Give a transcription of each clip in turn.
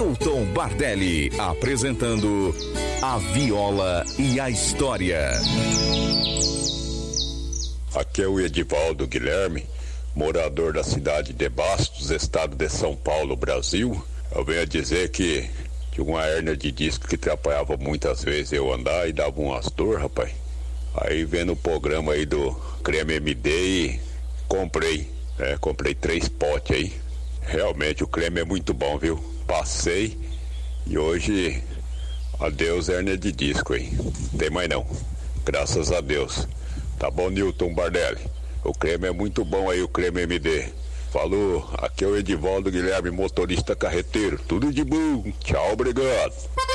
Newton Bardelli, apresentando A Viola e a História. Aqui é o Edivaldo Guilherme, morador da cidade de Bastos, estado de São Paulo, Brasil. Eu venho a dizer que tinha uma hérnia de disco que atrapalhava muitas vezes eu andar e dava umas dor, rapaz. Aí vendo o programa aí do Creme MD e comprei 3 potes aí. Realmente o creme é muito bom, viu? Passei e hoje, adeus hérnia de disco aí. Não tem mais não, graças a Deus. Tá bom, Newton Bardelli? O creme é muito bom aí, o creme MD. Falou, aqui é o Edivaldo Guilherme, motorista carreteiro. Tudo de bom, tchau, obrigado.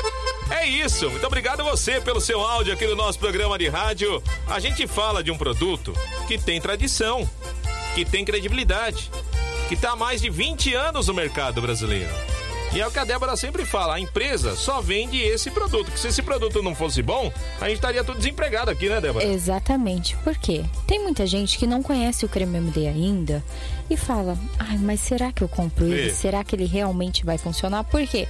É isso, muito obrigado a você pelo seu áudio aqui no nosso programa de rádio. A gente fala de um produto que tem tradição, que tem credibilidade, que está há mais de 20 anos no mercado brasileiro. E é o que a Débora sempre fala, a empresa só vende esse produto, que se esse produto não fosse bom, a gente estaria tudo desempregado aqui, né, Débora? Exatamente, por quê? Tem muita gente que não conhece o creme MD ainda e fala, mas será que eu compro ele? Será que ele realmente vai funcionar? Por quê?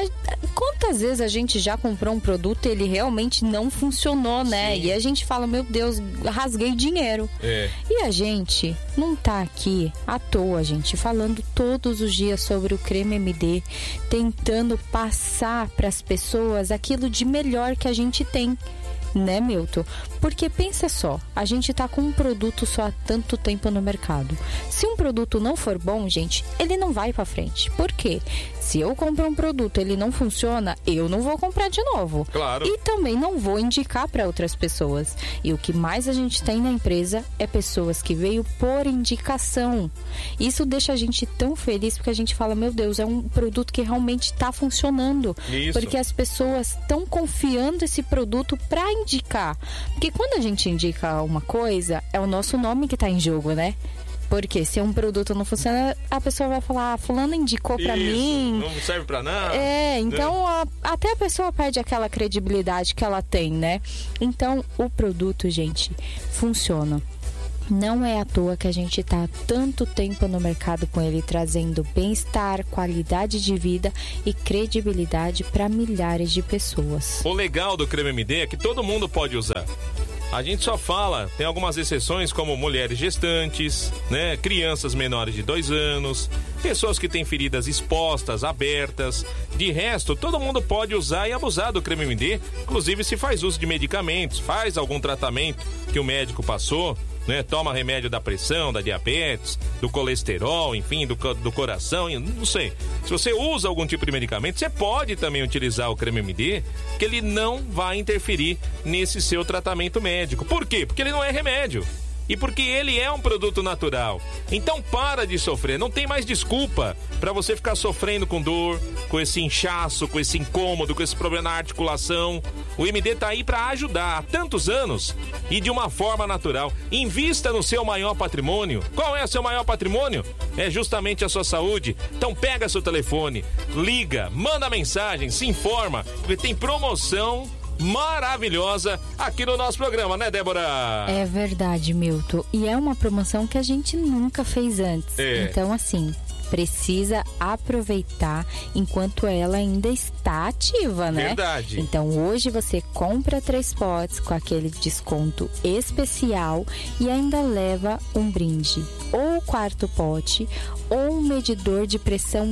Quantas vezes a gente já comprou um produto e ele realmente não funcionou, né? Sim. E a gente fala, meu Deus, rasguei dinheiro. E a gente não tá aqui à toa, gente, falando todos os dias sobre o creme MD, tentando passar para as pessoas aquilo de melhor que a gente tem, né, Milton? Porque pensa só, a gente tá com um produto só há tanto tempo no mercado. Se um produto não for bom, gente, ele não vai pra frente. Por quê? Se eu compro um produto e ele não funciona, eu não vou comprar de novo. Claro. E também não vou indicar para outras pessoas. E o que mais a gente tem na empresa é pessoas que veio por indicação. Isso deixa a gente tão feliz porque a gente fala, meu Deus, é um produto que realmente tá funcionando. Isso. Porque as pessoas estão confiando esse produto para indicar. Porque quando a gente indica uma coisa, é o nosso nome que tá em jogo, né? Porque se um produto não funciona, a pessoa vai falar, fulano indicou pra mim. Não serve pra nada. Então até a pessoa perde aquela credibilidade que ela tem, né? Então o produto, gente, funciona. Não é à toa que a gente está há tanto tempo no mercado com ele, trazendo bem-estar, qualidade de vida e credibilidade para milhares de pessoas. O legal do creme MD é que todo mundo pode usar. A gente só fala, tem algumas exceções como mulheres gestantes, né, crianças menores de 2 anos, pessoas que têm feridas expostas, abertas. De resto, todo mundo pode usar e abusar do creme MD, inclusive se faz uso de medicamentos, faz algum tratamento que o médico passou, né, toma remédio da pressão, da diabetes, do colesterol, enfim, do coração, não sei. Se você usa algum tipo de medicamento, você pode também utilizar o creme MD, que ele não vai interferir nesse seu tratamento médico. Por quê? Porque ele não é remédio. E porque ele é um produto natural. Então para de sofrer, não tem mais desculpa para você ficar sofrendo com dor, com esse inchaço, com esse incômodo, com esse problema na articulação. O MD tá aí para ajudar há tantos anos e de uma forma natural. Invista no seu maior patrimônio. Qual é o seu maior patrimônio? É justamente a sua saúde. Então pega seu telefone, liga, manda mensagem, se informa, porque tem promoção maravilhosa aqui no nosso programa, né, Débora? É verdade, Milton. E é uma promoção que a gente nunca fez antes. Então, assim, precisa aproveitar enquanto ela ainda está ativa, né? Verdade. Então, hoje você compra 3 potes com aquele desconto especial e ainda leva um brinde. Ou o 4º pote, ou um medidor de pressão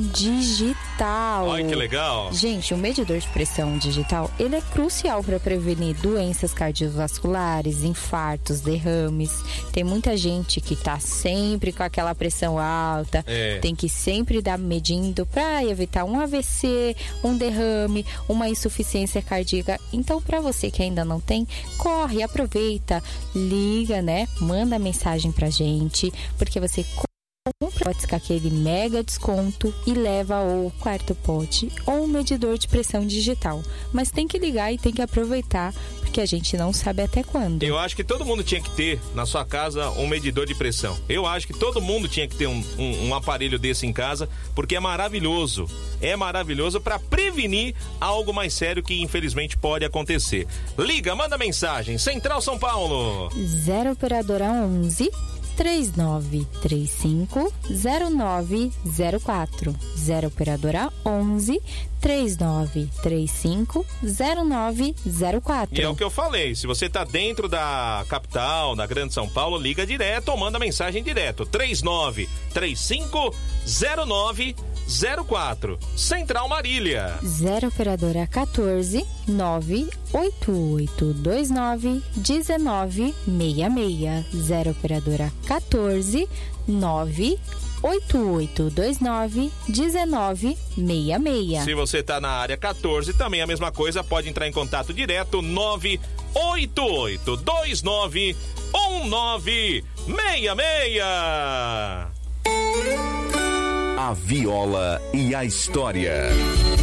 digital. Olha que legal. Gente, o medidor de pressão digital, ele é crucial para prevenir doenças cardiovasculares, infartos, derrames. Tem muita gente que tá sempre com aquela pressão alta, tem que sempre dar medindo para evitar um AVC, um derrame, uma insuficiência cardíaca. Então, para você que ainda não tem, corre, aproveita, liga, né? Manda mensagem pra gente, porque você compra com aquele mega desconto e leva ou o 4º pote ou um medidor de pressão digital. Mas tem que ligar e tem que aproveitar, porque a gente não sabe até quando. Eu acho que todo mundo tinha que ter na sua casa um medidor de pressão. Eu acho que todo mundo tinha que ter um aparelho desse em casa, porque é maravilhoso. É maravilhoso para prevenir algo mais sério que infelizmente pode acontecer. Liga, manda mensagem. Central São Paulo. 0 operadora 11 3935-0904. 0 operadora 11 3935-0904. E é o que eu falei, se você tá dentro da capital, da Grande São Paulo, liga direto ou manda mensagem direto. 3935-0904. Central Marília. 0 operadora 14 98829 1966. 0 operadora 14 98829 1966. Se você tá na área 14, também a mesma coisa, pode entrar em contato direto 98829 1966. A Viola e a História.